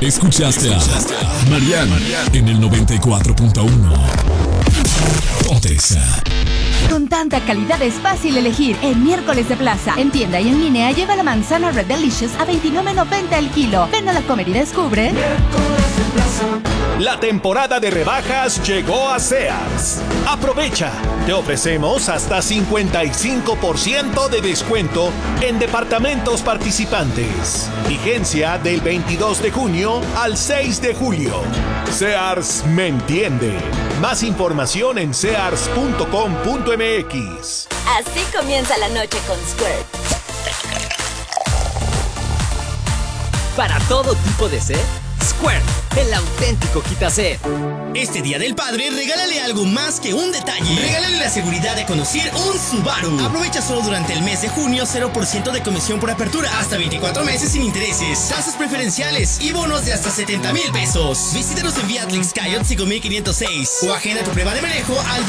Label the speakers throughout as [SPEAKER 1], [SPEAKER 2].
[SPEAKER 1] Escuchaste a Mariana en el 94.1. Pontexa.
[SPEAKER 2] Con tanta calidad es fácil elegir. En miércoles de plaza, en tienda y en línea, lleva la manzana Red Delicious a $29.90 el kilo. Ven a la Comer y descubre.
[SPEAKER 3] Miércoles de plaza.
[SPEAKER 4] La temporada de rebajas llegó a Sears. Aprovecha. Te ofrecemos hasta 55% de descuento en departamentos participantes. Vigencia del 22 de junio al 6 de julio. Sears me entiende. Más información en sears.com.mx.
[SPEAKER 5] Así comienza la noche con Squirt.
[SPEAKER 6] Para todo tipo de sed, Squirt, el auténtico quita-sed.
[SPEAKER 7] Este Día del Padre, regálale algo más que un detalle. Regálale la seguridad de conducir un Subaru. Aprovecha solo durante el mes de junio 0% de comisión por apertura, hasta 24 meses sin intereses, tasas preferenciales y bonos de hasta 70,000 pesos. Visítanos en Vía Atlix Coyote 5506 o agenda tu prueba de manejo al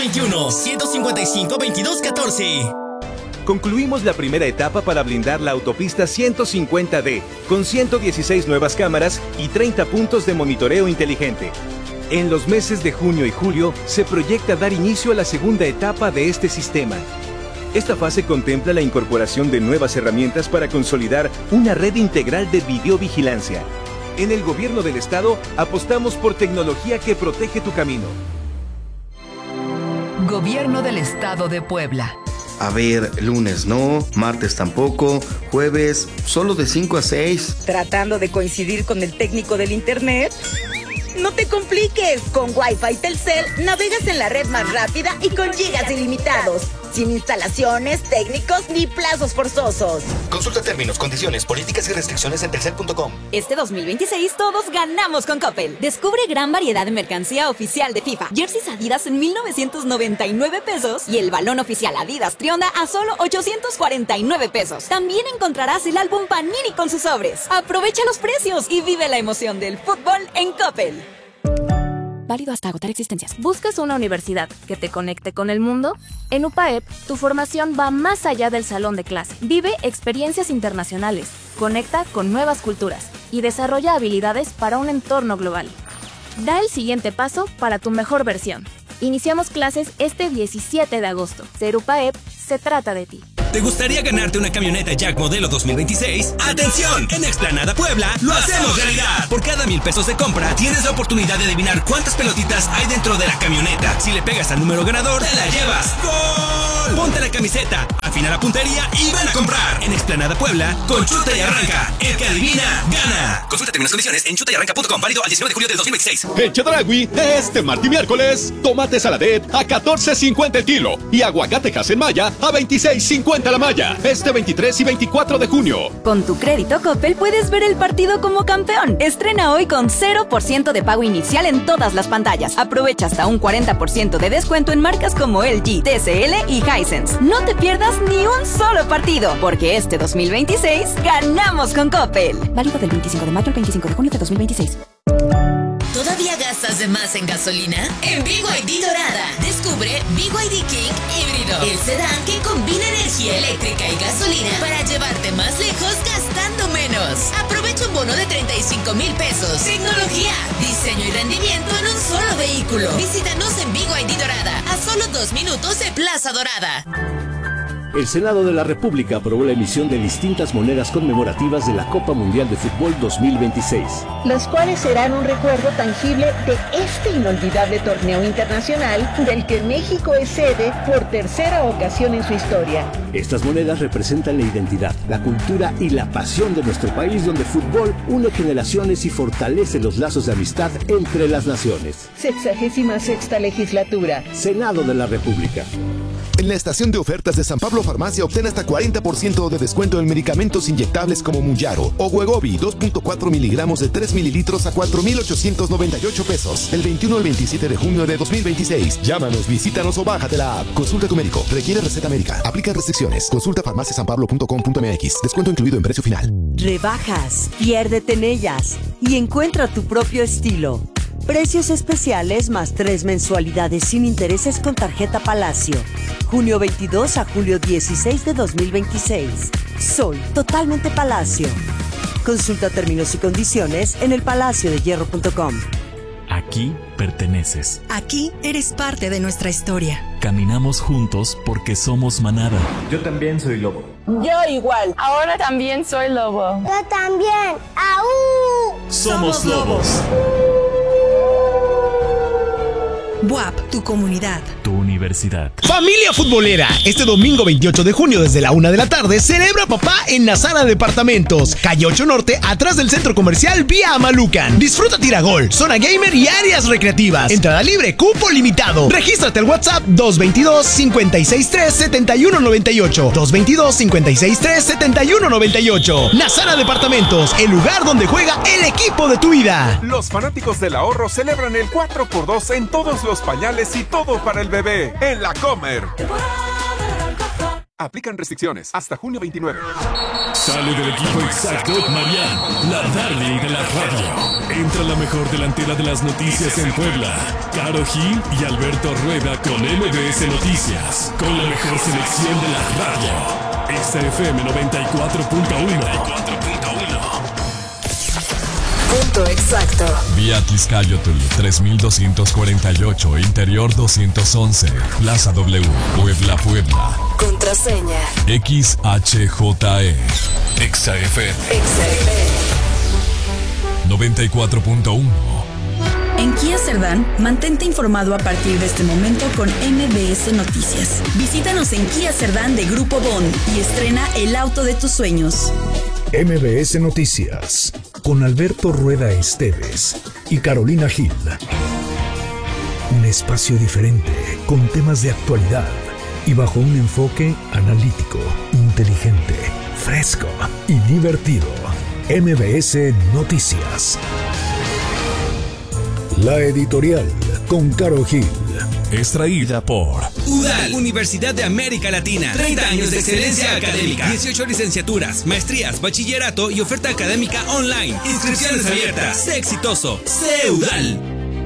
[SPEAKER 7] 221-155-2214.
[SPEAKER 8] Concluimos la primera etapa para blindar la autopista 150D, con 116 nuevas cámaras y 30 puntos de monitoreo inteligente. En los meses de junio y julio se proyecta dar inicio a la segunda etapa de este sistema. Esta fase contempla la incorporación de nuevas herramientas para consolidar una red integral de videovigilancia. En el gobierno del estado apostamos por tecnología que protege tu camino.
[SPEAKER 9] Gobierno del Estado de Puebla.
[SPEAKER 10] A ver, lunes no, martes tampoco, jueves solo de 5 a 6.
[SPEAKER 11] ¿Tratando de coincidir con el técnico del internet? No te compliques, con Wi-Fi Telcel navegas en la red más rápida y con gigas ilimitados, sin instalaciones, técnicos ni plazos forzosos.
[SPEAKER 12] Consulta términos, condiciones, políticas y restricciones en telcel.com.
[SPEAKER 5] Este 2026 todos ganamos con Coppel. Descubre gran variedad de mercancía oficial de FIFA. Jerseys Adidas en 1,999 pesos y el balón oficial Adidas Trionda a solo 849 pesos. También encontrarás el álbum Panini con sus sobres. Aprovecha los precios y vive la emoción del fútbol en Coppel.
[SPEAKER 13] Válido hasta agotar existencias. ¿Buscas una universidad que te conecte con el mundo? En UPAEP, tu formación va más allá del salón de clase. Vive experiencias internacionales, conecta con nuevas culturas y desarrolla habilidades para un entorno global. Da el siguiente paso para tu mejor versión. Iniciamos clases este 17 de agosto. Ser UPAEP se trata de ti.
[SPEAKER 7] ¿Te gustaría ganarte una camioneta Jack modelo 2026? ¡Atención! En Explanada Puebla lo hacemos realidad. Por cada 1,000 pesos de compra tienes la oportunidad de adivinar cuántas pelotitas hay dentro de la camioneta. Si le pegas al número ganador, te la llevas. ¡Gol! Ponte la camiseta, afina la puntería y ven a comprar. En Explanada Puebla, con Chuta y Arranca. El que adivina, gana. Consulta términos y condiciones en chutayarranca.com. Válido al 19 de julio del 2026.
[SPEAKER 4] En Chedragui, este martes y miércoles, tomate saladet a $14.50 el kilo y aguacate Maya a $26.50 la malla. Este 23 y 24 de junio.
[SPEAKER 5] Con tu crédito Coppel puedes ver el partido como campeón. Estrena hoy con 0% de pago inicial en todas las pantallas. Aprovecha hasta un 40% de descuento en marcas como LG, TCL y Hisense. No te pierdas ni un solo partido, porque este 2026 ganamos con Coppel. Válido del 25 de mayo al 25 de junio de 2026.
[SPEAKER 14] ¿Todavía gastas de más en gasolina? En BYD Dorada, descubre BYD King híbrido, el sedán que combina energía eléctrica y gasolina para llevarte más lejos gastando menos. Aprovecha un bono de 35,000 pesos. Tecnología, diseño y rendimiento en un solo vehículo. Visítanos en BYD Dorada, a solo 2 minutos de Plaza Dorada.
[SPEAKER 15] El Senado de la República aprobó la emisión de distintas monedas conmemorativas de la Copa Mundial de Fútbol 2026.
[SPEAKER 16] Las cuales serán un recuerdo tangible de este inolvidable torneo internacional del que México es sede por tercera ocasión en su historia.
[SPEAKER 15] Estas monedas representan la identidad, la cultura y la pasión de nuestro país, donde el fútbol une generaciones y fortalece los lazos de amistad entre las naciones.
[SPEAKER 16] 66ª legislatura.
[SPEAKER 15] Senado de la República.
[SPEAKER 17] En la estación de ofertas de San Pablo Farmacia obtén hasta 40% de descuento en medicamentos inyectables como Mounjaro o Wegovy 2.4 miligramos de 3 mililitros a 4,898 pesos. El 21 al 27 de junio de 2026. Llámanos, visítanos o bájate la app. Consulta a tu médico. Requiere receta médica. Aplica restricciones. Consulta farmaciasanpablo.com.mx. Descuento incluido en precio final.
[SPEAKER 18] Rebajas, piérdete en ellas y encuentra tu propio estilo. Precios especiales más 3 mensualidades sin intereses con tarjeta Palacio. Junio 22 a julio 16 de 2026. Soy totalmente Palacio. Consulta términos y condiciones en elpalaciodehierro.com.
[SPEAKER 19] Aquí perteneces.
[SPEAKER 20] Aquí eres parte de nuestra historia.
[SPEAKER 19] Caminamos juntos porque somos manada.
[SPEAKER 21] Yo también soy lobo.
[SPEAKER 22] Yo igual. Ahora también soy lobo.
[SPEAKER 23] Yo también. ¡Aú!
[SPEAKER 19] Somos lobos.
[SPEAKER 20] BUAP, tu comunidad.
[SPEAKER 19] Tu universidad.
[SPEAKER 24] Familia futbolera, este domingo 28 de junio desde la 1 de la tarde celebra papá en Nazara Departamentos, calle 8 Norte, atrás del centro comercial Vía Amalucan. Disfruta tiragol, zona gamer y áreas recreativas. Entrada libre, cupo limitado. Regístrate al WhatsApp 222-563-7198. 222-563-7198. Nazara Departamentos, el lugar donde juega el equipo de tu vida.
[SPEAKER 25] Los fanáticos del ahorro celebran el 4x2 en todos los pañales y todo para el bebé en La Comer. Aplican restricciones hasta junio 29.
[SPEAKER 1] Sale del equipo exacto Marian, la darling de la radio. Entra la mejor delantera de las noticias en Puebla, Caro Gil y Alberto Rueda con MBS Noticias, con la mejor selección de la radio. XFM 94.1.
[SPEAKER 20] Punto exacto.
[SPEAKER 1] Vía Tliscayotl 3248, Interior 211, Plaza W, Puebla, Puebla.
[SPEAKER 20] Contraseña
[SPEAKER 1] XHJE. XFM 94.1.
[SPEAKER 20] En Kia Cerdán, mantente informado a partir de este momento con MBS Noticias. Visítanos en Kia Cerdán de Grupo Bond y estrena el auto de tus sueños.
[SPEAKER 26] MBS Noticias, con Alberto Rueda Esteves y Carolina Gil. Un espacio diferente, con temas de actualidad y bajo un enfoque analítico, inteligente, fresco y divertido. MBS Noticias. La editorial con Caro Gil.
[SPEAKER 1] Extraída por
[SPEAKER 7] UDAL, Universidad de América Latina. 30 años de excelencia académica. 18 licenciaturas, maestrías, bachillerato y oferta académica online. Inscripciones abiertas. Sé exitoso. Sé UDAL.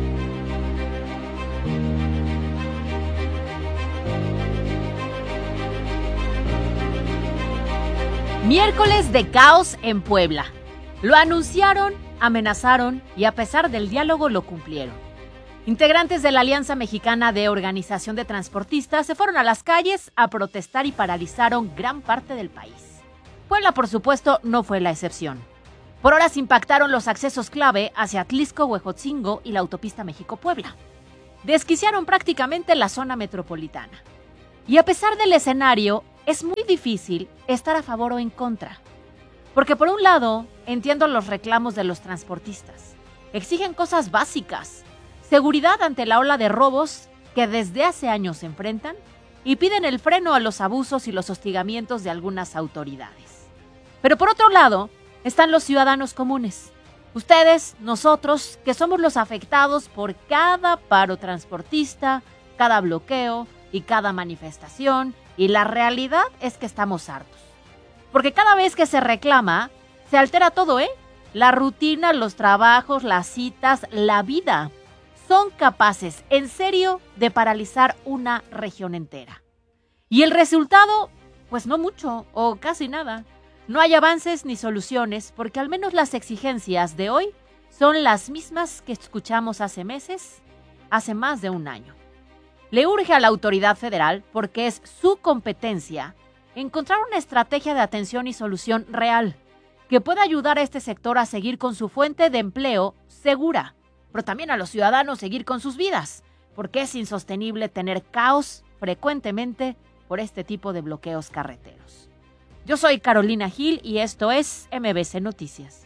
[SPEAKER 27] Miércoles de caos en Puebla. Lo anunciaron, amenazaron y a pesar del diálogo lo cumplieron. Integrantes de la Alianza Mexicana de Organización de Transportistas se fueron a las calles a protestar y paralizaron gran parte del país. Puebla, por supuesto, no fue la excepción. Por horas impactaron los accesos clave hacia Atlixco, Huejotzingo y la autopista México-Puebla. Desquiciaron prácticamente la zona metropolitana. Y a pesar del escenario, es muy difícil estar a favor o en contra. Porque por un lado, entiendo los reclamos de los transportistas. Exigen cosas básicas. Seguridad ante la ola de robos que desde hace años se enfrentan y piden el freno a los abusos y los hostigamientos de algunas autoridades. Pero por otro lado, están los ciudadanos comunes. Ustedes, nosotros, que somos los afectados por cada paro transportista, cada bloqueo y cada manifestación, y la realidad es que estamos hartos. Porque cada vez que se reclama, se altera todo, La rutina, los trabajos, las citas, la vida. Son capaces, en serio, de paralizar una región entera. Y el resultado, pues no mucho o casi nada. No hay avances ni soluciones porque al menos las exigencias de hoy son las mismas que escuchamos hace meses, hace más de un año. Le urge a la autoridad federal, porque es su competencia, encontrar una estrategia de atención y solución real que pueda ayudar a este sector a seguir con su fuente de empleo segura, pero también a los ciudadanos seguir con sus vidas, porque es insostenible tener caos frecuentemente por este tipo de bloqueos carreteros. Yo soy Carolina Gil y esto es MBS Noticias.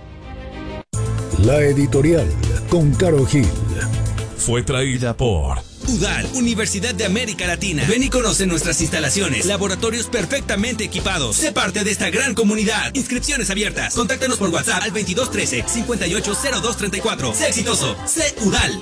[SPEAKER 26] La editorial con Caro Gil.
[SPEAKER 1] Fue traída por
[SPEAKER 7] UDAL, Universidad de América Latina. Ven y conoce nuestras instalaciones, laboratorios perfectamente equipados. Sé parte de esta gran comunidad. Inscripciones abiertas. Contáctanos por WhatsApp al 2213-580234. Sé exitoso. Sé UDAL.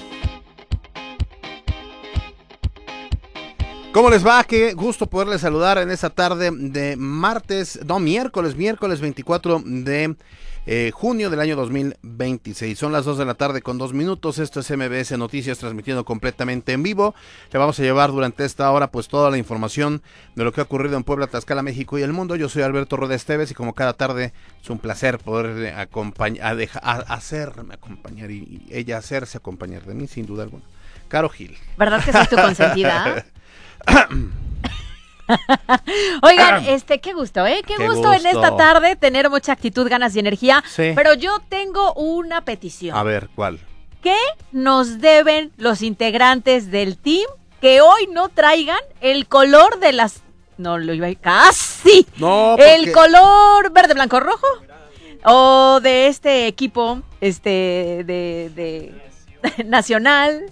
[SPEAKER 28] ¿Cómo les va? Qué gusto poderles saludar en esta tarde de miércoles 24 de
[SPEAKER 2] junio del año 2026. Son las 2 de la tarde con 2 minutos. Esto es MBS Noticias, transmitiendo completamente en vivo. Le vamos a llevar durante esta hora pues toda la información de lo que ha ocurrido en Puebla, Tlaxcala, México y el mundo. Yo soy Alberto Rueda Esteves y como cada tarde es un placer poder hacerme acompañar y ella hacerse acompañar de mí, sin duda alguna. Caro Gil.
[SPEAKER 27] ¿Verdad que soy tu consentida? Oigan, qué gusto, qué gusto en esta tarde, tener mucha actitud, ganas y energía.
[SPEAKER 2] Sí.
[SPEAKER 27] Pero yo tengo una petición.
[SPEAKER 2] A ver, ¿cuál?
[SPEAKER 27] ¿Qué nos deben los integrantes del team que hoy no traigan el color de las... No, lo iba a... ¡Casi!
[SPEAKER 2] No, porque...
[SPEAKER 27] El color verde, blanco, rojo. O de este equipo, de nacional,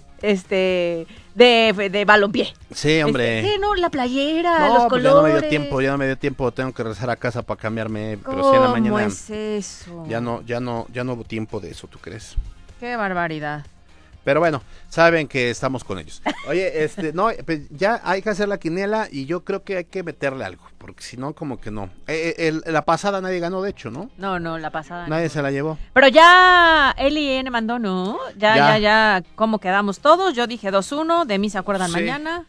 [SPEAKER 27] de balompié.
[SPEAKER 2] Sí, hombre.
[SPEAKER 27] No, la playera,
[SPEAKER 2] no,
[SPEAKER 27] los
[SPEAKER 2] pues
[SPEAKER 27] colores.
[SPEAKER 2] Ya no me dio tiempo, tengo que regresar a casa para cambiarme, pero sí en la mañana.
[SPEAKER 27] ¿Cómo es eso?
[SPEAKER 2] Ya no hubo tiempo de eso, ¿tú crees?
[SPEAKER 27] Qué barbaridad.
[SPEAKER 2] Pero bueno, saben que estamos con ellos. Oye, no, pues ya hay que hacer la quiniela y yo creo que hay que meterle algo, porque si no, como que no. La pasada nadie ganó, de hecho, ¿no?
[SPEAKER 27] No, la pasada
[SPEAKER 2] nadie
[SPEAKER 27] no.
[SPEAKER 2] se la llevó.
[SPEAKER 27] Pero ya Eli N mandó, ¿no? Ya, ¿cómo quedamos todos? Yo dije 2-1, de mí se acuerdan mañana.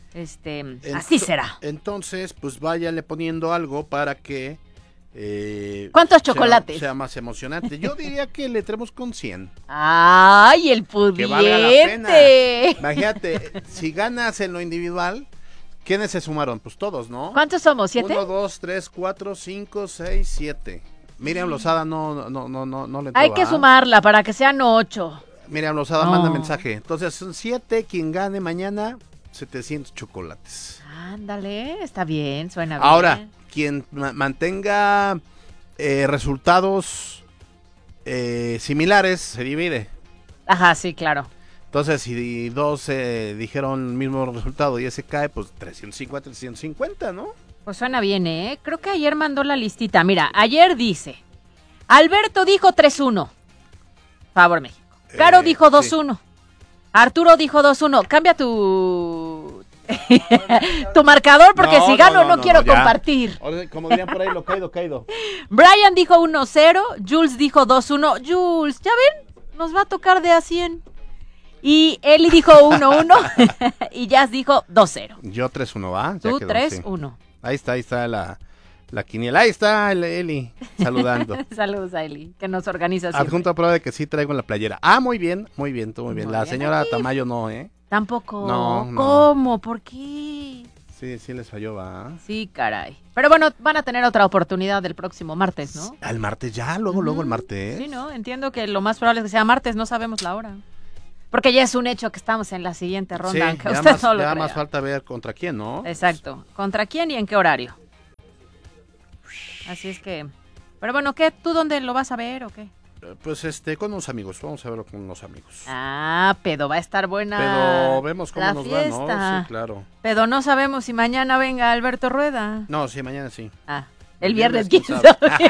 [SPEAKER 27] Así será.
[SPEAKER 2] Entonces, pues váyale poniendo algo para que...
[SPEAKER 27] ¿cuántos chocolates?
[SPEAKER 2] Sea más emocionante. Yo diría que le entremos con 100.
[SPEAKER 27] ¡Ay, el pudiente!
[SPEAKER 2] Que valga la pena. Imagínate, si ganas en lo individual, ¿quiénes se sumaron? Pues todos, ¿no?
[SPEAKER 27] ¿Cuántos somos? 7.
[SPEAKER 2] 1, 2, 3, 4, 5, 6, 7. Miriam Lozada no le entró.
[SPEAKER 27] Hay que sumarla para que sean 8.
[SPEAKER 2] Miriam Lozada manda mensaje. Entonces son 7, quien gane mañana 700 chocolates.
[SPEAKER 27] Ándale, está bien, suena bien.
[SPEAKER 2] Ahora, quien mantenga resultados similares se divide.
[SPEAKER 27] Ajá, sí, claro.
[SPEAKER 2] Entonces, si dos dijeron el mismo resultado y ese cae, pues 350, ¿no?
[SPEAKER 27] Pues suena bien, ¿eh? Creo que ayer mandó la listita. Mira, ayer dice, Alberto dijo 3-1. Favor México. Caro dijo 2-1. Sí. Arturo dijo 2-1. Cambia tu marcador, porque si gano no quiero compartir.
[SPEAKER 2] Como dirían por ahí, lo caído.
[SPEAKER 27] Brian dijo 1-0, Jules dijo 2-1. Jules, ¿ya ven? Nos va a tocar de a 100. Y Eli dijo 1-1 y Jazz dijo 2-0.
[SPEAKER 2] Yo 3-1, ¿va?
[SPEAKER 27] Tú 3-1.
[SPEAKER 2] Sí. Ahí está la quiniela. Ahí está Eli, saludando.
[SPEAKER 27] Saludos a Eli, que nos organiza siempre.
[SPEAKER 2] Adjunto a prueba de que sí traigo en la playera. Ah, muy bien, tú muy bien. La señora
[SPEAKER 27] aquí.
[SPEAKER 2] Tamayo no, ¿eh?
[SPEAKER 27] Tampoco.
[SPEAKER 2] No.
[SPEAKER 27] ¿Cómo? ¿Por qué?
[SPEAKER 2] Sí les falló, ¿va?
[SPEAKER 27] Sí, caray. Pero bueno, van a tener otra oportunidad el próximo martes, ¿no?
[SPEAKER 2] ¿Al martes ya? ¿Luego el martes?
[SPEAKER 27] Sí, ¿no? Entiendo que lo más probable es que sea martes, no sabemos la hora. Porque ya es un hecho que estamos en la siguiente ronda,
[SPEAKER 2] sí,
[SPEAKER 27] aunque usted no lo crea.
[SPEAKER 2] Ya más falta ver contra quién, ¿no?
[SPEAKER 27] Exacto. ¿Contra quién y en qué horario? Así es que... Pero bueno, ¿qué? ¿Tú dónde lo vas a ver o qué?
[SPEAKER 2] Pues con unos amigos, vamos a verlo con unos amigos.
[SPEAKER 27] Ah, pedo, va a estar buena.
[SPEAKER 2] Pero vemos cómo nos
[SPEAKER 27] fiesta.
[SPEAKER 2] va, ¿no? Sí, claro.
[SPEAKER 27] Pero no sabemos si mañana venga Alberto Rueda.
[SPEAKER 2] No, sí, mañana sí.
[SPEAKER 27] Ah, el viernes, quién sabe.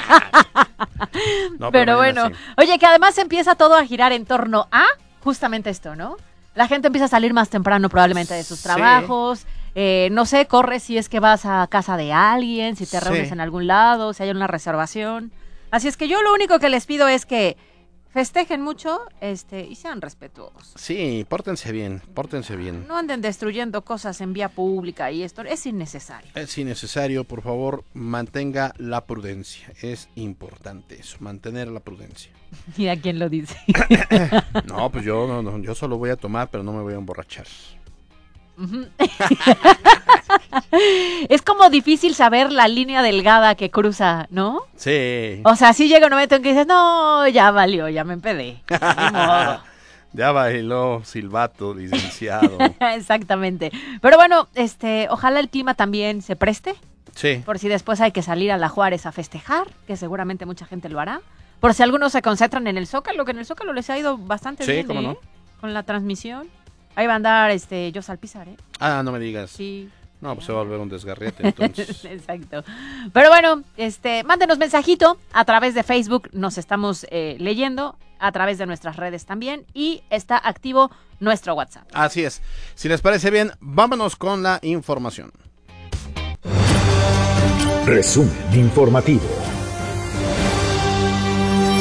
[SPEAKER 2] No,
[SPEAKER 27] pero bueno,
[SPEAKER 2] sí.
[SPEAKER 27] Oye, que además empieza todo a girar en torno a justamente esto, ¿no? La gente empieza a salir más temprano probablemente de sus trabajos. No sé, corre si es que vas a casa de alguien, si te reúnes en algún lado, si hay una reservación. Así es que yo lo único que les pido es que festejen mucho y sean respetuosos.
[SPEAKER 2] Sí, pórtense bien.
[SPEAKER 27] No anden destruyendo cosas en vía pública y esto es innecesario.
[SPEAKER 2] Es innecesario, por favor, mantenga la prudencia. Es importante eso, mantener la prudencia.
[SPEAKER 27] ¿Y a quién lo dice?
[SPEAKER 2] No, pues yo solo voy a tomar, pero no me voy a emborrachar.
[SPEAKER 27] Es como difícil saber la línea delgada que cruza, ¿no?
[SPEAKER 2] Sí.
[SPEAKER 27] O sea, sí llega un momento en que dices, no, ya valió, ya me empedé. Ni modo.
[SPEAKER 2] Ya bailó silbato, licenciado.
[SPEAKER 27] Exactamente. Pero bueno, ojalá el clima también se preste.
[SPEAKER 2] Sí.
[SPEAKER 27] Por si después hay que salir a la Juárez a festejar, que seguramente mucha gente lo hará. Por si algunos se concentran en el Zócalo, que en el Zócalo les ha ido bastante bien,
[SPEAKER 2] cómo no.
[SPEAKER 27] Con la transmisión. Ahí va a andar yo Salpizar, ¿eh?
[SPEAKER 2] Ah, no me digas.
[SPEAKER 27] Sí.
[SPEAKER 2] No, pues se va a volver un desgarriete, entonces.
[SPEAKER 27] Exacto. Pero bueno, mándenos mensajito a través de Facebook, nos estamos leyendo, a través de nuestras redes también, y está activo nuestro WhatsApp.
[SPEAKER 2] Así es. Si les parece bien, vámonos con la información.
[SPEAKER 26] Resumen informativo.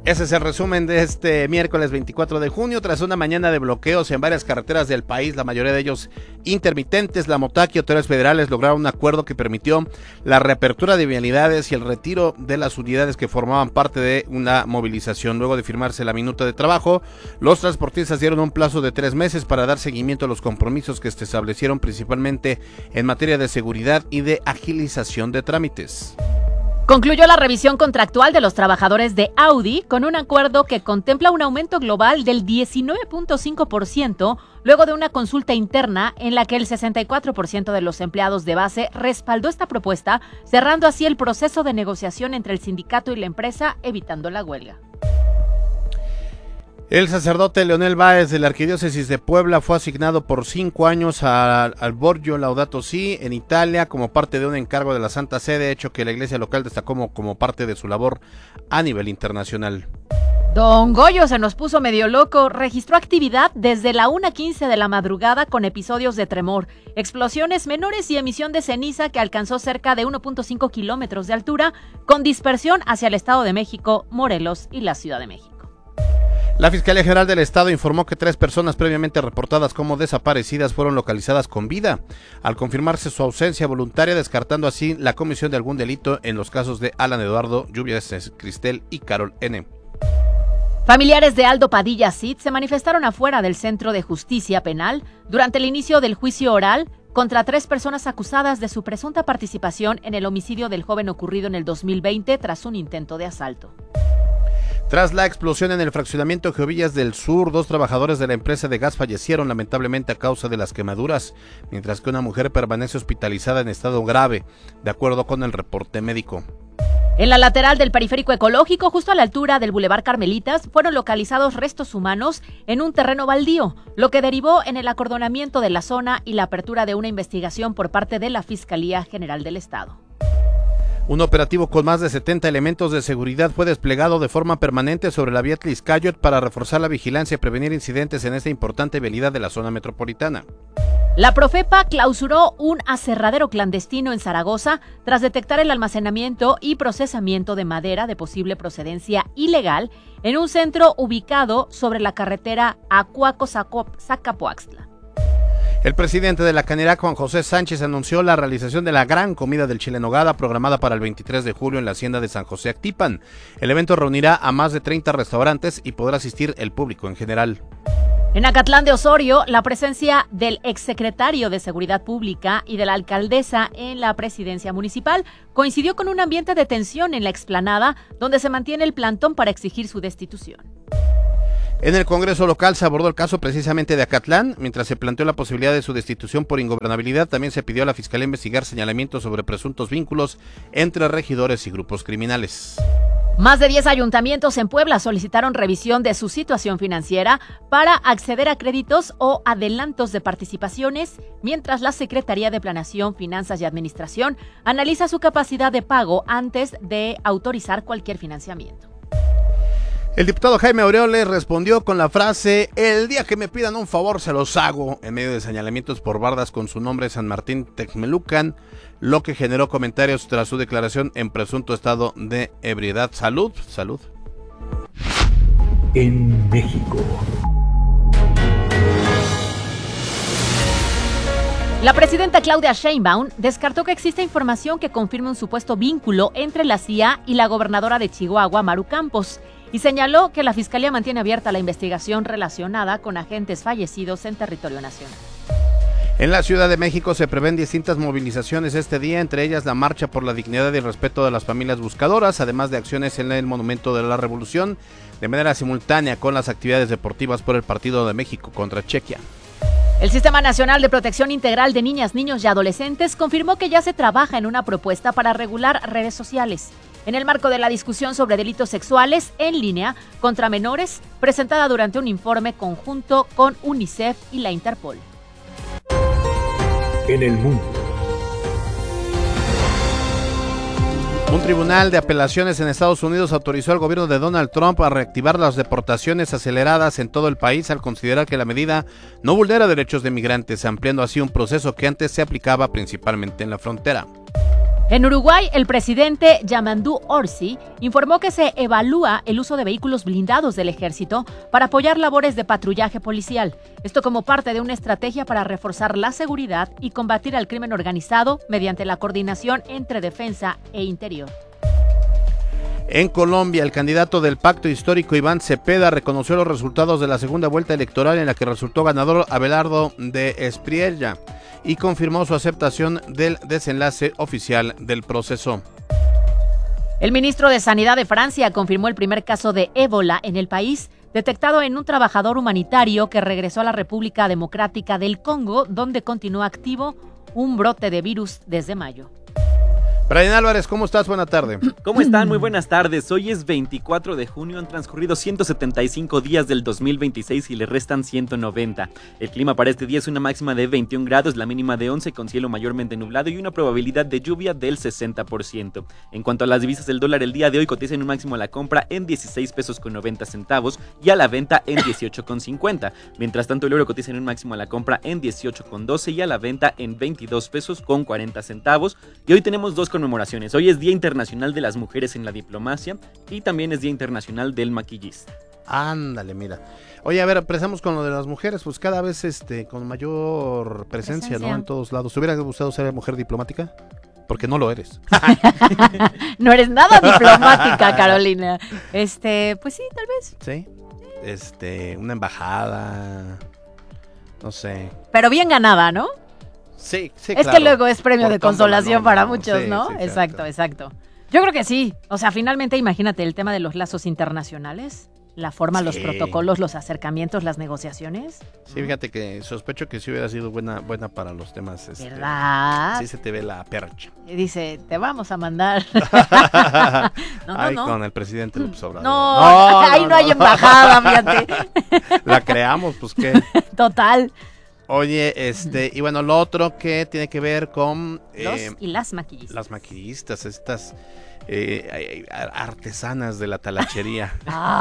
[SPEAKER 2] Ese es el resumen de este miércoles 24 de junio. Tras una mañana de bloqueos en varias carreteras del país, la mayoría de ellos intermitentes, la Motac y autoridades federales lograron un acuerdo que permitió la reapertura de vialidades y el retiro de las unidades que formaban parte de una movilización. Luego de firmarse la minuta de trabajo, los transportistas dieron un plazo de 3 meses para dar seguimiento a los compromisos que se establecieron principalmente en materia de seguridad y de agilización de trámites.
[SPEAKER 27] Concluyó la revisión contractual de los trabajadores de Audi con un acuerdo que contempla un aumento global del 19.5% luego de una consulta interna en la que el 64% de los empleados de base respaldó esta propuesta, cerrando así el proceso de negociación entre el sindicato y la empresa, evitando la huelga.
[SPEAKER 2] El sacerdote Leonel Báez de la Arquidiócesis de Puebla fue asignado por 5 años al Borgio Laudato Si en Italia como parte de un encargo de la Santa Sede, hecho que la iglesia local destacó como parte de su labor a nivel internacional.
[SPEAKER 27] Don Goyo se nos puso medio loco, registró actividad desde la 1:15 de la madrugada con episodios de tremor, explosiones menores y emisión de ceniza que alcanzó cerca de 1.5 kilómetros de altura, con dispersión hacia el Estado de México, Morelos y la Ciudad de México.
[SPEAKER 2] La Fiscalía General del Estado informó que 3 personas previamente reportadas como desaparecidas fueron localizadas con vida, al confirmarse su ausencia voluntaria, descartando así la comisión de algún delito en los casos de Alan Eduardo, Lluvia Cristel y Carol N.
[SPEAKER 27] Familiares de Aldo Padilla Cid se manifestaron afuera del Centro de Justicia Penal durante el inicio del juicio oral contra 3 personas acusadas de su presunta participación en el homicidio del joven ocurrido en el 2020 tras un intento de asalto.
[SPEAKER 2] Tras la explosión en el fraccionamiento Geovillas del Sur, 2 trabajadores de la empresa de gas fallecieron lamentablemente a causa de las quemaduras, mientras que una mujer permanece hospitalizada en estado grave, de acuerdo con el reporte médico.
[SPEAKER 27] En la lateral del periférico ecológico, justo a la altura del Boulevard Carmelitas, fueron localizados restos humanos en un terreno baldío, lo que derivó en el acordonamiento de la zona y la apertura de una investigación por parte de la Fiscalía General del Estado.
[SPEAKER 2] Un operativo con más de 70 elementos de seguridad fue desplegado de forma permanente sobre la vía Tliscayot para reforzar la vigilancia y prevenir incidentes en esta importante vialidad de la zona metropolitana.
[SPEAKER 27] La Profepa clausuró un aserradero clandestino en Zaragoza tras detectar el almacenamiento y procesamiento de madera de posible procedencia ilegal en un centro ubicado sobre la carretera Acuaco-Zacapoaxtla.
[SPEAKER 2] El presidente de la Canirac, Juan José Sánchez, anunció la realización de la gran comida del chile en nogada programada para el 23 de julio en la hacienda de San José Actipan. El evento reunirá a más de 30 restaurantes y podrá asistir el público en general.
[SPEAKER 27] En Acatlán de Osorio, la presencia del exsecretario de Seguridad Pública y de la alcaldesa en la presidencia municipal coincidió con un ambiente de tensión en la explanada, donde se mantiene el plantón para exigir su destitución.
[SPEAKER 2] En el Congreso local se abordó el caso precisamente de Acatlán. Mientras se planteó la posibilidad de su destitución por ingobernabilidad, también se pidió a la Fiscalía investigar señalamientos sobre presuntos vínculos entre regidores y grupos criminales.
[SPEAKER 27] Más de 10 ayuntamientos en Puebla solicitaron revisión de su situación financiera para acceder a créditos o adelantos de participaciones, mientras la Secretaría de Planeación, Finanzas y Administración analiza su capacidad de pago antes de autorizar cualquier financiamiento.
[SPEAKER 2] El diputado Jaime Aureoles respondió con la frase: "El día que me pidan un favor se los hago", en medio de señalamientos por bardas con su nombre San Martín Texmelucan, lo que generó comentarios tras su declaración en presunto estado de ebriedad. Salud.
[SPEAKER 26] En México.
[SPEAKER 27] La presidenta Claudia Sheinbaum descartó que exista información que confirme un supuesto vínculo entre la CIA y la gobernadora de Chihuahua, Maru Campos, y señaló que la Fiscalía mantiene abierta la investigación relacionada con agentes fallecidos en territorio nacional.
[SPEAKER 2] En la Ciudad de México se prevén distintas movilizaciones este día, entre ellas la marcha por la dignidad y el respeto de las familias buscadoras, además de acciones en el Monumento de la Revolución, de manera simultánea con las actividades deportivas por el Partido de México contra Chequia.
[SPEAKER 27] El Sistema Nacional de Protección Integral de Niñas, Niños y Adolescentes confirmó que ya se trabaja en una propuesta para regular redes sociales, en el marco de la discusión sobre delitos sexuales en línea contra menores, presentada durante un informe conjunto con UNICEF y la Interpol.
[SPEAKER 26] En el mundo.
[SPEAKER 2] Un tribunal de apelaciones en Estados Unidos autorizó al gobierno de Donald Trump a reactivar las deportaciones aceleradas en todo el país al considerar que la medida no vulnera derechos de migrantes, ampliando así un proceso que antes se aplicaba principalmente en la frontera.
[SPEAKER 27] En Uruguay, el presidente Yamandú Orsi informó que se evalúa el uso de vehículos blindados del ejército para apoyar labores de patrullaje policial. Esto como parte de una estrategia para reforzar la seguridad y combatir al crimen organizado mediante la coordinación entre defensa e interior.
[SPEAKER 2] En Colombia, el candidato del Pacto Histórico, Iván Cepeda, reconoció los resultados de la segunda vuelta electoral en la que resultó ganador Abelardo de Espriella y confirmó su aceptación del desenlace oficial del proceso.
[SPEAKER 27] El ministro de Sanidad de Francia confirmó el primer caso de ébola en el país, detectado en un trabajador humanitario que regresó a la República Democrática del Congo, donde continúa activo un brote de virus desde mayo.
[SPEAKER 2] Brian Álvarez, ¿cómo estás? Buena tarde.
[SPEAKER 3] ¿Cómo están? Muy buenas tardes. Hoy es 24 de junio, han transcurrido 175 días del 2026 y le restan 190. El clima para este día es una máxima de 21 grados, la mínima de 11 con cielo mayormente nublado y una probabilidad de lluvia del 60%. En cuanto a las divisas, el dólar el día de hoy cotiza en un máximo a la compra en 16 pesos con 90 centavos y a la venta en 18 con 50. Mientras tanto, el euro cotiza en un máximo a la compra en 18 con 12 y a la venta en 22 pesos con 40 centavos. Y hoy tenemos dos conmemoraciones. Hoy es Día Internacional de las Mujeres en la Diplomacia y también es Día Internacional del Maquillista.
[SPEAKER 2] Ándale, mira. Oye, a ver, empezamos con lo de las mujeres, pues cada vez con mayor presencia, ¿no? En todos lados. ¿Te hubiera gustado ser mujer diplomática? Porque no lo eres.
[SPEAKER 27] No eres nada diplomática, Carolina. Pues sí, tal vez.
[SPEAKER 2] Sí. Una embajada. No sé.
[SPEAKER 27] Pero bien ganada, ¿no?
[SPEAKER 2] Sí,
[SPEAKER 27] es
[SPEAKER 2] claro.
[SPEAKER 27] Que luego es premio de consolación para muchos,
[SPEAKER 2] sí,
[SPEAKER 27] ¿no?
[SPEAKER 2] Sí,
[SPEAKER 27] exacto. Yo creo que sí. O sea, finalmente imagínate el tema de los lazos internacionales, la forma, los protocolos, los acercamientos, las negociaciones.
[SPEAKER 2] Sí, fíjate que sospecho que sí hubiera sido buena para los temas.
[SPEAKER 27] ¿Verdad?
[SPEAKER 2] Sí se te ve la percha.
[SPEAKER 27] Y dice, te vamos a mandar. No.
[SPEAKER 2] Con el presidente López Obrador.
[SPEAKER 27] No, ahí no hay embajada, fíjate.
[SPEAKER 2] La creamos, pues qué.
[SPEAKER 27] Total.
[SPEAKER 2] Oye, y bueno, lo otro que tiene que ver con...
[SPEAKER 27] Los y las maquillistas.
[SPEAKER 2] Las maquillistas, estas artesanas de la talachería.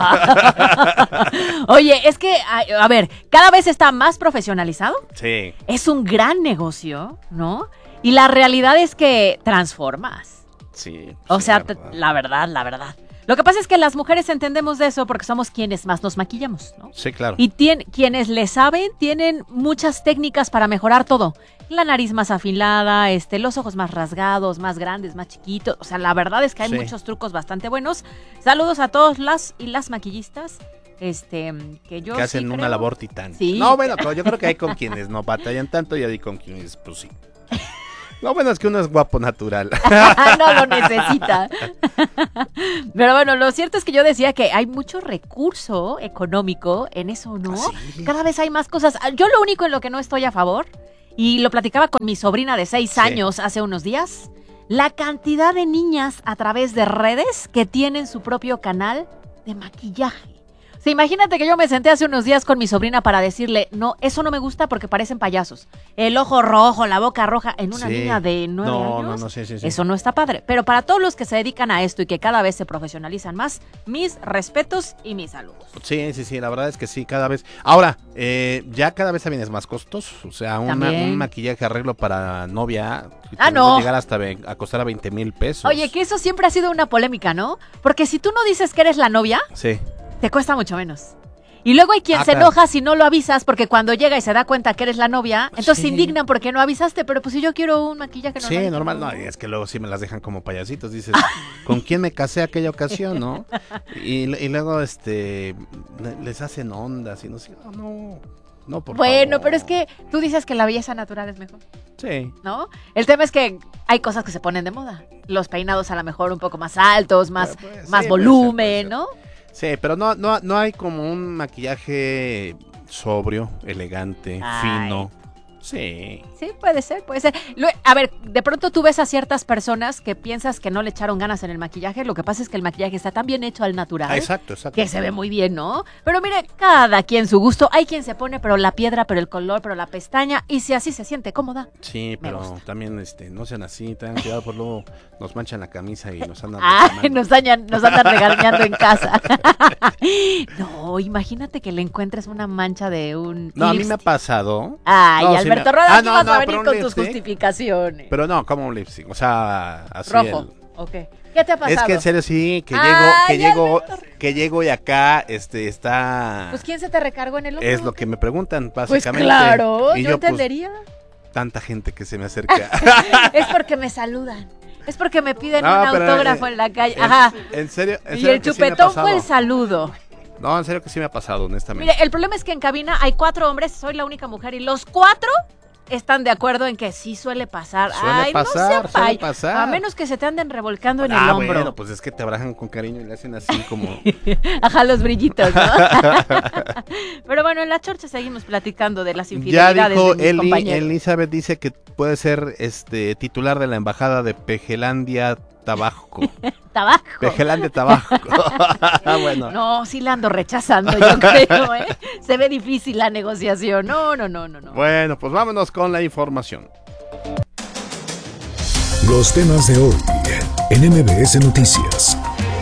[SPEAKER 27] Oye, es que, a ver, cada vez está más profesionalizado.
[SPEAKER 2] Sí.
[SPEAKER 27] Es un gran negocio, ¿no? Y la realidad es que transformas.
[SPEAKER 2] Sí.
[SPEAKER 27] O sea, la verdad. Lo que pasa es que las mujeres entendemos de eso porque somos quienes más nos maquillamos, ¿no?
[SPEAKER 2] Sí, claro.
[SPEAKER 27] Y quienes le saben tienen muchas técnicas para mejorar todo. La nariz más afilada, los ojos más rasgados, más grandes, más chiquitos. O sea, la verdad es que hay muchos trucos bastante buenos. Saludos a todos las maquillistas. Que
[SPEAKER 2] hacen una labor titán.
[SPEAKER 27] Sí.
[SPEAKER 2] No, bueno, yo creo que hay con quienes no batallan tanto y hay con quienes, pues sí. Lo bueno es que uno es guapo natural.
[SPEAKER 27] No lo necesita. Pero bueno, lo cierto es que yo decía que hay mucho recurso económico en eso, ¿no? ¿Sí? Cada vez hay más cosas. Yo lo único en lo que no estoy a favor, y lo platicaba con mi sobrina de 6 años hace unos días, la cantidad de niñas a través de redes que tienen su propio canal de maquillaje. O sea, imagínate que yo me senté hace unos días con mi sobrina para decirle, no, eso no me gusta porque parecen payasos. El ojo rojo, la boca roja en una niña de 9 años.
[SPEAKER 2] No, sí.
[SPEAKER 27] Eso no está padre. Pero para todos los que se dedican a esto y que cada vez se profesionalizan más, mis respetos y mis saludos.
[SPEAKER 2] Sí, la verdad es que sí, cada vez. Ahora, ya cada vez también es más costoso. O sea, un maquillaje arreglo para novia puede llegar hasta a costar a 20,000 pesos.
[SPEAKER 27] Oye, que eso siempre ha sido una polémica, ¿no? Porque si tú no dices que eres la novia...
[SPEAKER 2] Sí.
[SPEAKER 27] Te cuesta mucho menos. Y luego hay quien se enoja si no lo avisas, porque cuando llega y se da cuenta que eres la novia, entonces se indignan porque no avisaste, pero pues si yo quiero un maquillaje normal.
[SPEAKER 2] Sí, normal, no, es que luego sí me las dejan como payasitos, dices, ¿con quién me casé aquella ocasión, no? Y luego, les hacen ondas y no sé, no, por favor.
[SPEAKER 27] Pero es que tú dices que la belleza natural es mejor.
[SPEAKER 2] Sí.
[SPEAKER 27] ¿No? El tema es que hay cosas que se ponen de moda. Los peinados a lo mejor un poco más altos, más volumen, ¿no?
[SPEAKER 2] Sí, pero no hay como un maquillaje sobrio, elegante, fino. Sí.
[SPEAKER 27] Sí, puede ser. A ver, de pronto tú ves a ciertas personas que piensas que no le echaron ganas en el maquillaje. Lo que pasa es que el maquillaje está tan bien hecho al natural.
[SPEAKER 2] Exacto.
[SPEAKER 27] Que se ve muy bien, ¿no? Pero mire, cada quien su gusto. Hay quien se pone, pero la piedra, pero el color, pero la pestaña. Y si así se siente cómoda.
[SPEAKER 2] Sí, pero también no sean así. Tengan cuidado, por luego nos manchan la camisa y nos andan
[SPEAKER 27] nos andan regañando en casa. No, imagínate que le encuentres una mancha de un...
[SPEAKER 2] No, a mí me ha pasado.
[SPEAKER 27] Ay,
[SPEAKER 2] no,
[SPEAKER 27] Alberto Alberto Rueda, aquí vas a venir con tus justificaciones.
[SPEAKER 2] Pero no, como un lip sync, o sea, así.
[SPEAKER 27] Rojo, ok. ¿Qué te ha pasado?
[SPEAKER 2] Es que en serio sí, que llego y acá está...
[SPEAKER 27] Pues ¿quién se te recargó en el hombro?
[SPEAKER 2] Es lo que me preguntan,
[SPEAKER 27] Pues
[SPEAKER 2] básicamente.
[SPEAKER 27] claro,
[SPEAKER 2] y
[SPEAKER 27] yo entendería.
[SPEAKER 2] Pues, tanta gente que se me acerca.
[SPEAKER 27] Es porque me saludan. Es porque me piden un autógrafo en la calle. Ajá.
[SPEAKER 2] En serio
[SPEAKER 27] y el chupetón fue el saludo.
[SPEAKER 2] No, en serio que sí me ha pasado, honestamente.
[SPEAKER 27] Mire, el problema es que en cabina hay 4 hombres, soy la única mujer y los 4 están de acuerdo en que sí suele pasar.
[SPEAKER 2] Suele pasar.
[SPEAKER 27] A menos que se te anden revolcando en el hombro.
[SPEAKER 2] Bueno, pues es que te abrajan con cariño y le hacen así como...
[SPEAKER 27] Ajá, los brillitos, ¿no? Pero bueno, en la chorcha seguimos platicando de las infidelidades
[SPEAKER 2] ya dijo
[SPEAKER 27] de mis compañeros.
[SPEAKER 2] Elizabeth dice que puede ser titular de la embajada de Pejelandia, Tabasco.
[SPEAKER 27] Tabasco.
[SPEAKER 2] Pejelandia, Tabasco. Bueno.
[SPEAKER 27] No, sí la ando rechazando, yo creo, ¿eh? Se ve difícil la negociación. No.
[SPEAKER 2] Bueno, pues vámonos con la información.
[SPEAKER 26] Los temas de hoy en MBS Noticias.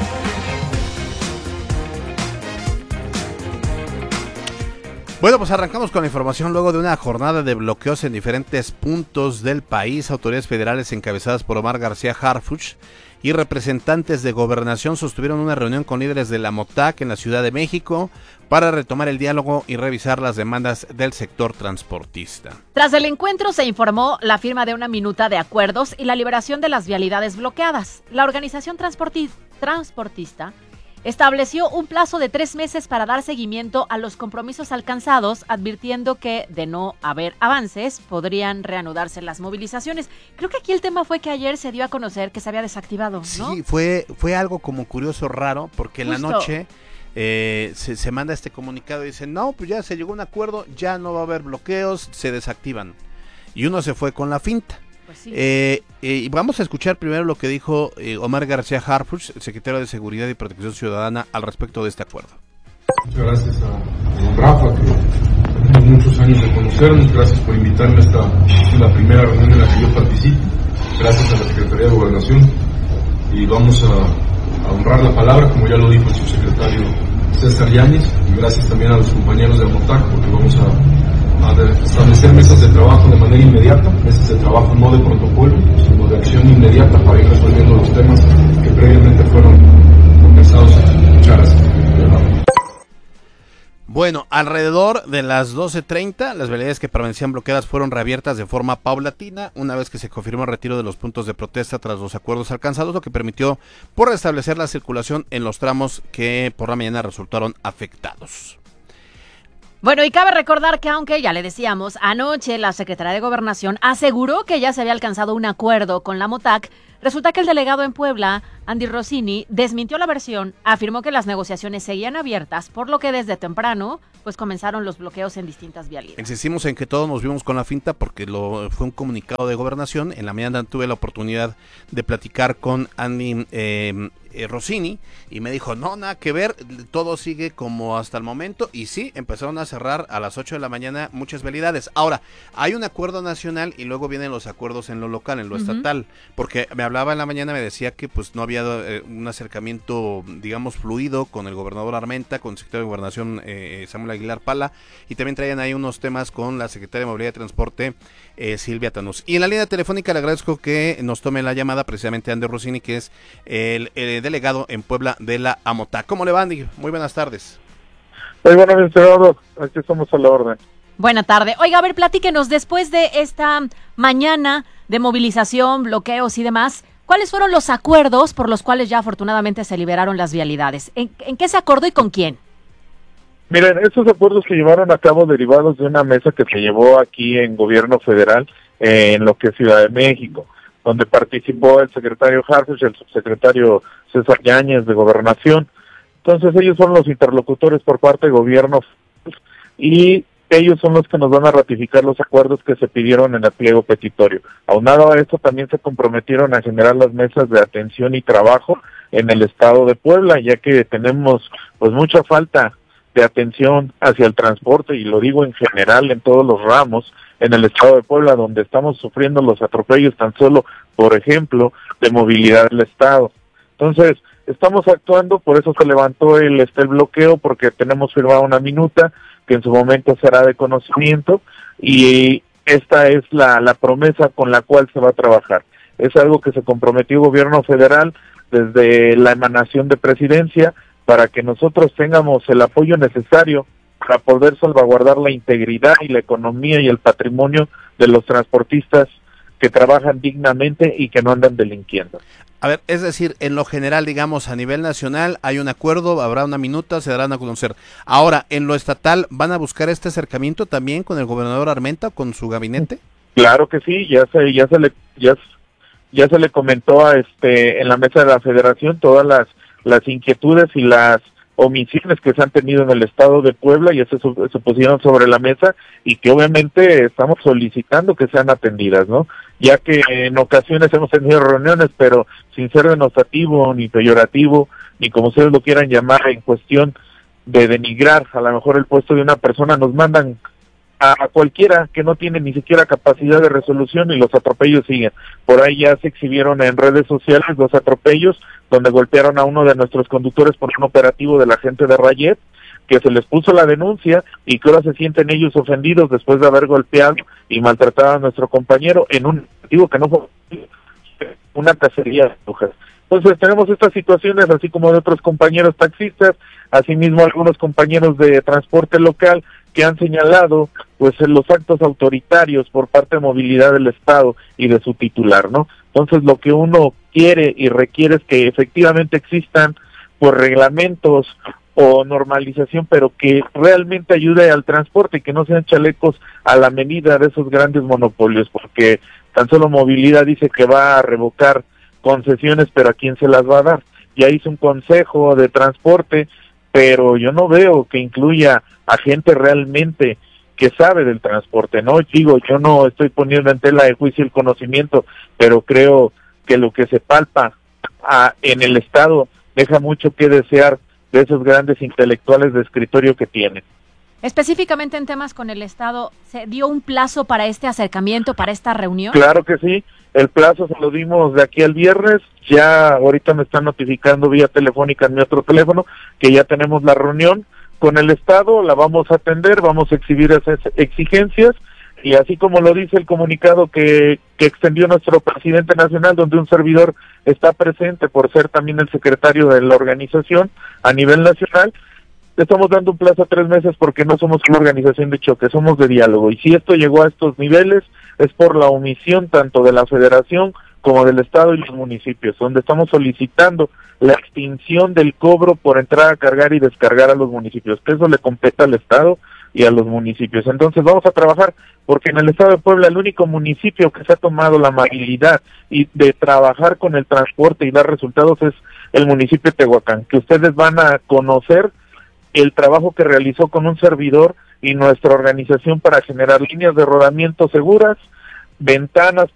[SPEAKER 2] Bueno, pues arrancamos con la información. Luego de una jornada de bloqueos en diferentes puntos del país, autoridades federales encabezadas por Omar García Harfuch y representantes de gobernación sostuvieron una reunión con líderes de la MOTAC en la Ciudad de México para retomar el diálogo y revisar las demandas del sector transportista.
[SPEAKER 27] Tras el encuentro se informó la firma de una minuta de acuerdos y la liberación de las vialidades bloqueadas. La organización transportista estableció un plazo de 3 meses para dar seguimiento a los compromisos alcanzados, advirtiendo que, de no haber avances, podrían reanudarse las movilizaciones. Creo que aquí el tema fue que ayer se dio a conocer que se había desactivado, ¿no?
[SPEAKER 2] Sí, fue algo como curioso, raro, porque en la noche se manda este comunicado y dicen, no, pues ya se llegó a un acuerdo, ya no va a haber bloqueos, se desactivan. Y uno se fue con la finta.
[SPEAKER 27] Pues sí.
[SPEAKER 2] Y vamos a escuchar primero lo que dijo Omar García Harfuch, secretario de Seguridad y Protección Ciudadana, al respecto de este acuerdo.
[SPEAKER 6] Muchas gracias a Rafa, que tenemos muchos años de conocernos. Gracias por invitarme a esta la primera reunión en la que yo participo. Gracias a la Secretaría de Gobernación. Y vamos a honrar la palabra, como ya lo dijo el subsecretario César Yáñez. Y gracias también a los compañeros de Amotac, porque vamos a establecer mesas de trabajo de manera inmediata, mesas de trabajo no de protocolo, sino de acción inmediata para ir resolviendo los temas que previamente fueron conversados. Muchas gracias.
[SPEAKER 2] Bueno, alrededor de las 12:30, las vialidades que permanecían bloqueadas fueron reabiertas de forma paulatina, una vez que se confirmó el retiro de los puntos de protesta tras los acuerdos alcanzados, lo que permitió por restablecer la circulación en los tramos que por la mañana resultaron afectados.
[SPEAKER 27] Bueno, y cabe recordar que aunque ya le decíamos, anoche la Secretaría de Gobernación aseguró que ya se había alcanzado un acuerdo con la MOTAC, resulta que el delegado en Puebla, Andy Rossini, desmintió la versión, afirmó que las negociaciones seguían abiertas, por lo que desde temprano pues comenzaron los bloqueos en distintas vialidades.
[SPEAKER 2] Insistimos en que todos nos vimos con la finta porque fue un comunicado de Gobernación. En la mañana tuve la oportunidad de platicar con Andy Rossini y me dijo, no, nada que ver, todo sigue como hasta el momento. Y sí, empezaron a cerrar a las 8 de la mañana muchas vialidades. Ahora, hay un acuerdo nacional y luego vienen los acuerdos en lo local, en lo estatal, porque me hablaba en la mañana, me decía que pues no había un acercamiento, digamos, fluido con el gobernador Armenta, con el secretario de Gobernación Samuel Aguilar Pala, y también traían ahí unos temas con la secretaria de Movilidad y Transporte Silvia Tanús. Y en la línea telefónica le agradezco que nos tome la llamada precisamente Andy Rossini, que es el delegado en Puebla de la AMOTAC. ¿Cómo le va, Andy? Muy buenas tardes.
[SPEAKER 8] Muy buenas tardes, Eduardo. Aquí estamos a la orden.
[SPEAKER 27] Buena tarde. Oiga, a ver, platíquenos, después de esta mañana de movilización, bloqueos y demás, ¿cuáles fueron los acuerdos por los cuales ya afortunadamente se liberaron las vialidades? ¿En qué se acordó y con quién?
[SPEAKER 8] Miren, estos acuerdos se llevaron a cabo derivados de una mesa que se llevó aquí en Gobierno Federal, en lo que es Ciudad de México, donde participó el secretario Harfuch y el subsecretario César Yáñez de Gobernación. Entonces ellos son los interlocutores por parte de Gobierno y ellos son los que nos van a ratificar los acuerdos que se pidieron en el pliego petitorio. Aunado a esto, también se comprometieron a generar las mesas de atención y trabajo en el estado de Puebla, ya que tenemos pues mucha falta de atención hacia el transporte, y lo digo en general en todos los ramos en el estado de Puebla, donde estamos sufriendo los atropellos tan solo, por ejemplo, de movilidad del estado. Entonces, estamos actuando, por eso se levantó el bloqueo, porque tenemos firmada una minuta que en su momento será de conocimiento, y esta es la promesa con la cual se va a trabajar. Es algo que se comprometió el gobierno federal desde la emanación de presidencia para que nosotros tengamos el apoyo necesario para poder salvaguardar la integridad y la economía y el patrimonio de los transportistas que trabajan dignamente y que no andan delinquiendo.
[SPEAKER 2] A ver, es decir, en lo general, digamos, a nivel nacional hay un acuerdo, habrá una minuta, se darán a conocer. Ahora, en lo estatal, ¿van a buscar este acercamiento también con el gobernador Armenta, con su gabinete?
[SPEAKER 8] Claro que sí, ya se le comentó en la mesa de la Federación todas las inquietudes y las omisiones que se han tenido en el estado de Puebla, y se pusieron sobre la mesa y que obviamente estamos solicitando que sean atendidas, ¿no? Ya que en ocasiones hemos tenido reuniones, pero sin ser denostativo, ni peyorativo, ni como ustedes lo quieran llamar, en cuestión de denigrar a lo mejor el puesto de una persona, nos mandan a cualquiera que no tiene ni siquiera capacidad de resolución y los atropellos siguen. Por ahí ya se exhibieron en redes sociales los atropellos donde golpearon a uno de nuestros conductores por un operativo de la gente de Rayet, que se les puso la denuncia y que ahora se sienten ellos ofendidos después de haber golpeado y maltratado a nuestro compañero en un operativo que no fue una cacería de brujas. Entonces tenemos estas situaciones, así como de otros compañeros taxistas, asimismo algunos compañeros de transporte local que han señalado pues los actos autoritarios por parte de movilidad del Estado y de su titular, ¿no? Entonces lo que uno quiere y requiere es que efectivamente existan por reglamentos o normalización, pero que realmente ayude al transporte y que no sean chalecos a la medida de esos grandes monopolios, porque tan solo movilidad dice que va a revocar concesiones, pero ¿a quién se las va a dar? Ya hizo un consejo de transporte, pero yo no veo que incluya a gente realmente que sabe del transporte, ¿no? Digo, yo no estoy poniendo en tela de juicio el conocimiento, pero creo que lo que se palpa en el Estado deja mucho que desear de esos grandes intelectuales de escritorio que tienen.
[SPEAKER 27] Específicamente en temas con el Estado, ¿se dio un plazo para este acercamiento, para esta reunión?
[SPEAKER 8] Claro que sí, el plazo se lo dimos de aquí al viernes, ya ahorita me están notificando vía telefónica en mi otro teléfono que ya tenemos la reunión con el Estado, la vamos a atender, vamos a exhibir esas exigencias y así como lo dice el comunicado que extendió nuestro presidente nacional, donde un servidor está presente por ser también el secretario de la organización a nivel nacional, le estamos dando un plazo a 3 meses porque no somos una organización de choque, somos de diálogo. Y si esto llegó a estos niveles es por la omisión tanto de la Federación como del Estado y los municipios, donde estamos solicitando la extinción del cobro por entrar a cargar y descargar a los municipios, que eso le compete al Estado y a los municipios. Entonces vamos a trabajar porque en el Estado de Puebla el único municipio que se ha tomado la amabilidad y de trabajar con el transporte y dar resultados es el municipio de Tehuacán, que ustedes van a conocer el trabajo que realizó con un servidor y nuestra organización para generar líneas de rodamiento seguras, ventanas